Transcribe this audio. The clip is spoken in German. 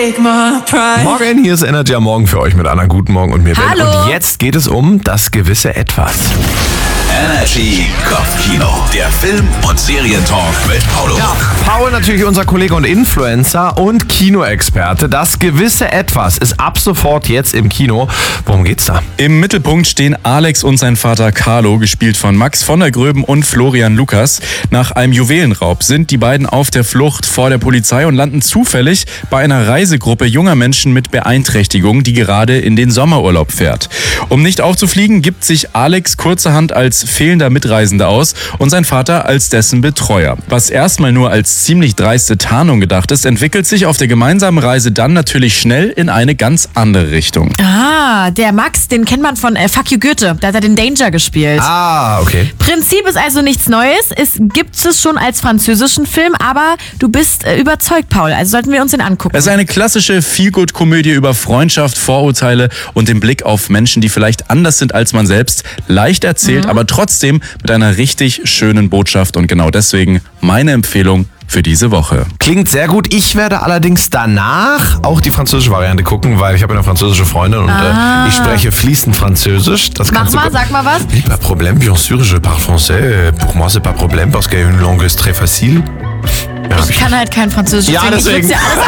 take my pride. Morgen, hier ist Energy am Morgen für euch mit Anna. Guten Morgen und mir Ben. Hallo. Und jetzt geht es um das gewisse Etwas. Energy Kopfkino. Der Film- und Serientalk mit Paulo. Ja, Paul natürlich unser Kollege und Influencer und Kinoexperte. Das gewisse Etwas ist ab sofort jetzt im Kino. Worum geht's da? Im Mittelpunkt stehen Alex und sein Vater Carlo, gespielt von Max von der Gröben und Florian Lukas. Nach einem Juwelenraub sind die beiden auf der Flucht vor der Polizei und landen zufällig bei einer Reisegruppe junger Menschen mit Beeinträchtigungen, die gerade in den Sommerurlaub fährt. Um nicht aufzufliegen, gibt sich Alex kurzerhand als fehlender Mitreisender aus und sein Vater als dessen Betreuer. Was erstmal nur als ziemlich dreiste Tarnung gedacht ist, entwickelt sich auf der gemeinsamen Reise dann natürlich schnell in eine ganz andere Richtung. Ah, der Max, den kennt man von Fuck You Goethe. Da hat er den Danger gespielt. Ah, okay. Prinzip ist also nichts Neues. Es gibt es schon als französischen Film, aber du bist überzeugt, Paul. Also sollten wir uns den angucken. Es ist eine klassische Feel-Good-Komödie über Freundschaft, Vorurteile und den Blick auf Menschen, die vielleicht anders sind als man selbst. Leicht erzählt, aber trotzdem mit einer richtig schönen Botschaft. Und genau deswegen meine Empfehlung für diese Woche. Klingt sehr gut. Ich werde allerdings danach auch die französische Variante gucken, weil ich habe eine französische Freundin und ich spreche fließend Französisch. Das Mach kannst mal, du sag mal was. Oui, pas problème, bien sûr, je parle français. Pour moi, c'est pas problème, parce qu'une langue est très facile. Ja, Ich kann halt kein Französisch. Ja, Ich deswegen. würd's dir alles